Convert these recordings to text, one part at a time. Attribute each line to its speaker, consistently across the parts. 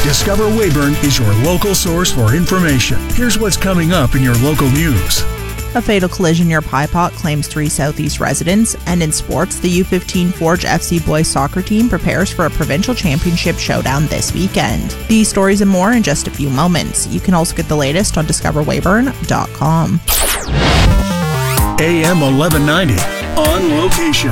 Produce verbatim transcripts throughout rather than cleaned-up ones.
Speaker 1: Discover Weyburn is your local source for information. Here's what's coming up in your local news.
Speaker 2: A fatal collision near Pie Pot claims three Southeast residents. And in sports, the U fifteen Forge F C boys soccer team prepares for a provincial championship showdown this weekend. These stories and more in just a few moments. You can also get the latest on discover weyburn dot com.
Speaker 1: A M eleven ninety, on location.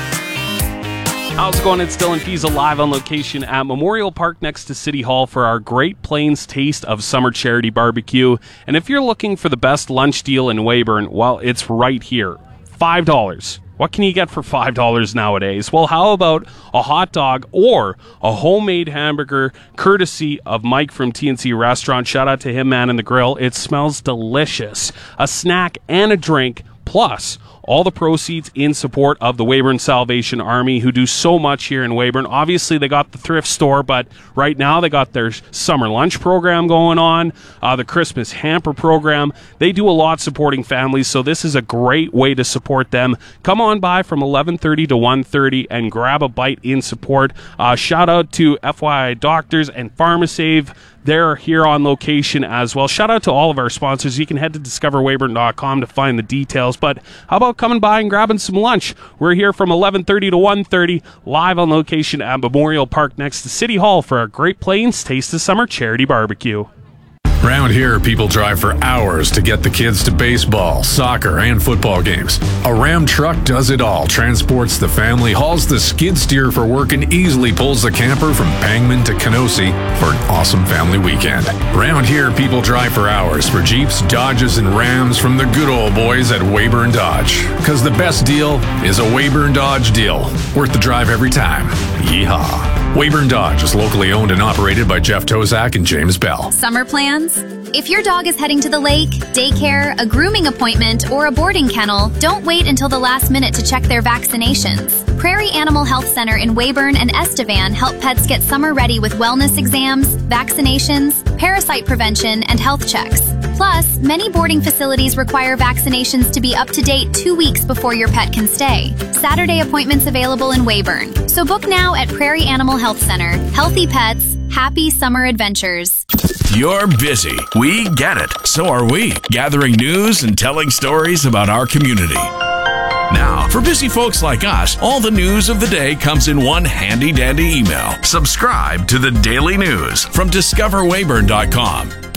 Speaker 3: How's it going? It's Dylan Fiesel live on location at Memorial Park next to City Hall for our Great Plains Taste of Summer Charity Barbecue. And if you're looking for the best lunch deal in Weyburn, well, it's right here. five dollars. What can you get for five dollars nowadays? Well, how about a hot dog or a homemade hamburger courtesy of Mike from T N C Restaurant? Shout out to him, man, in the grill. It smells delicious. A snack and a drink, plus all the proceeds in support of the Weyburn Salvation Army, who do so much here in Weyburn. Obviously, they got the thrift store, but right now they got their summer lunch program going on, uh, the Christmas hamper program. They do a lot supporting families, so this is a great way to support them. Come on by from eleven thirty to one thirty and grab a bite in support. Uh, shout out to F Y I Doctors and PharmaSave. They're here on location as well. Shout out to all of our sponsors. You can head to discover weyburn dot com to find the details. But how about coming by and grabbing some lunch? We're here from eleven thirty to one thirty, live on location at Memorial Park next to City Hall for our Great Plains Taste of Summer Charity Barbecue.
Speaker 4: Around here, people drive for hours to get the kids to baseball, soccer, and football games. A Ram truck does it all, transports the family, hauls the skid steer for work, and easily pulls the camper from Pangman to Kenosi for an awesome family weekend. Around here, people drive for hours for Jeeps, Dodges, and Rams from the good old boys at Weyburn Dodge. Because the best deal is a Weyburn Dodge deal. Worth the drive every time. Yeehaw. Weyburn Dodge is locally owned and operated by Jeff Tozak and James Bell.
Speaker 5: Summer plans? If your dog is heading to the lake, daycare, a grooming appointment, or a boarding kennel, don't wait until the last minute to check their vaccinations. Prairie Animal Health Center in Weyburn and Estevan help pets get summer ready with wellness exams, vaccinations, parasite prevention, and health checks. Plus, many boarding facilities require vaccinations to be up to date two weeks before your pet can stay. Saturday appointments available in Weyburn. So book now at Prairie Animal Health Center. Healthy pets, happy summer adventures.
Speaker 6: You're busy. We get it. So are we. Gathering news and telling stories about our community. Now, for busy folks like us, all the news of the day comes in one handy-dandy email. Subscribe to the Daily News from discover weyburn dot com.